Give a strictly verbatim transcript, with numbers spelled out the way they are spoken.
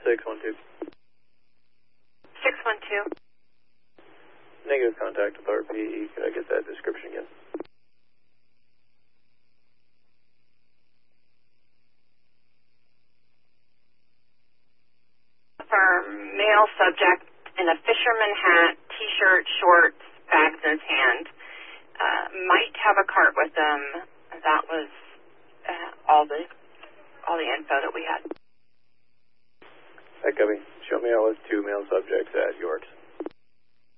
six one two. six one two. Negative contact with R P E. Could I get that description again? For male subject in a fisherman hat, t-shirt, shorts, bags in his hand. Uh, might have a cart with them. That was uh, all the all the info that we had. Hey, Cubby. Show me all those two male subjects at York's.